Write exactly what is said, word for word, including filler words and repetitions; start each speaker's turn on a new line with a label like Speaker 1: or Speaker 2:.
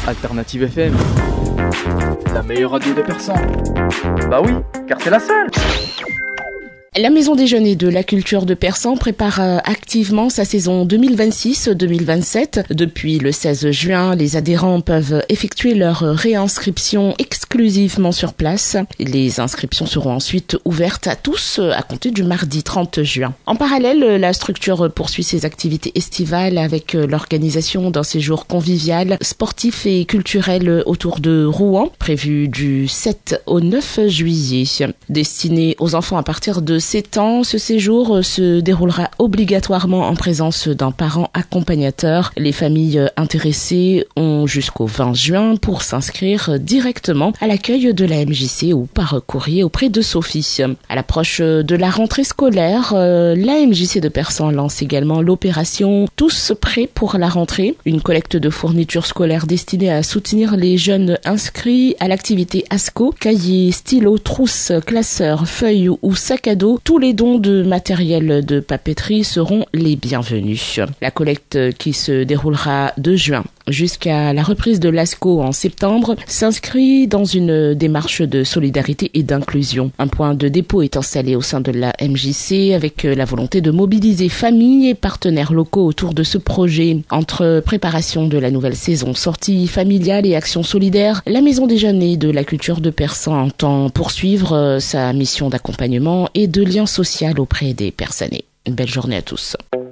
Speaker 1: Alternative F M, la meilleure radio de Persan. Bah oui, car c'est la seule.
Speaker 2: La Maison des Jeunes et de la Culture de Persan prépare activement sa saison deux mille vingt-six deux mille vingt-sept. Depuis le seize juin, les adhérents peuvent effectuer leur réinscription exclusivement sur place. Les inscriptions seront ensuite ouvertes à tous à compter du mardi trente juin. En parallèle, la structure poursuit ses activités estivales avec l'organisation d'un séjour convivial, sportif et culturel autour de Rouen, prévu du sept au neuf juillet. Destiné aux enfants à partir de sept ans, ce séjour se déroulera obligatoirement en présence d'un parent accompagnateur. Les familles intéressées ont jusqu'au vingt juin pour s'inscrire directement à l'accueil de la M J C ou par courrier auprès de Sophie. À l'approche de la rentrée scolaire, la M J C de Persan lance également l'opération Tous prêts pour la rentrée, une collecte de fournitures scolaires destinée à soutenir les jeunes inscrits à l'activité A S C O, cahiers, stylos, trousses, classeurs, feuilles ou sacs à dos. Tous les dons de matériel de papeterie seront les bienvenus. La collecte qui se déroulera de juin jusqu'à la reprise de l'A S C O en septembre s'inscrit dans une démarche de solidarité et d'inclusion. Un point de dépôt est installé au sein de la M J C avec la volonté de mobiliser familles et partenaires locaux autour de ce projet. Entre préparation de la nouvelle saison, sortie familiale et action solidaire, la Maison des Jeunes et de la Culture de Persan entend poursuivre sa mission d'accompagnement et de lien social auprès des personnes. Une belle journée à tous.